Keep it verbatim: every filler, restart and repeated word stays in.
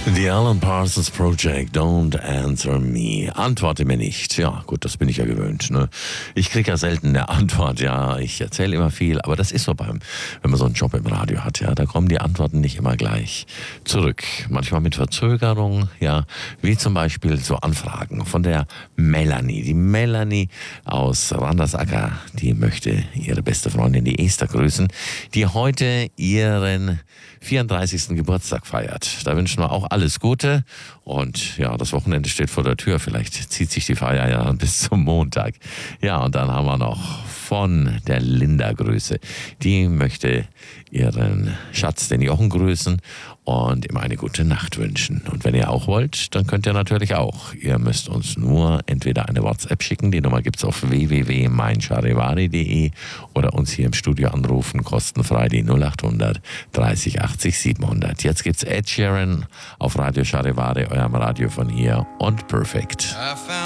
The Alan Parsons Project, Don't Answer Me. Antworte mir nicht. Ja, gut, das bin ich ja gewöhnt. Ne? Ich kriege ja selten eine Antwort. Ja, ich erzähle immer viel, aber das ist so beim, wenn man so einen Job im Radio hat. Ja, da kommen die Antworten nicht immer gleich zurück. Manchmal mit Verzögerung. Ja, wie zum Beispiel so Anfragen von der Melanie. Die Melanie aus Randersacker, die möchte ihre beste Freundin, die Esther, grüßen, die heute ihren vierunddreißigsten Geburtstag feiert. Da wünschen wir auch alles Gute und ja, das Wochenende steht vor der Tür. Vielleicht zieht sich die Feier ja bis zum Montag. Ja, und dann haben wir noch von der Linda Grüße. Die möchte ihren Schatz, den Jochen, grüßen und ihm eine gute Nacht wünschen. Und wenn ihr auch wollt, dann könnt ihr natürlich auch. Ihr müsst uns nur entweder eine WhatsApp schicken, die Nummer gibt's auf w w w punkt mein charivari punkt de oder uns hier im Studio anrufen, kostenfrei die null acht hundert dreißig achtzig siebenhundert. Jetzt gibt's Ed Sheeran auf Radio Charivari, eurem Radio von hier und Perfect.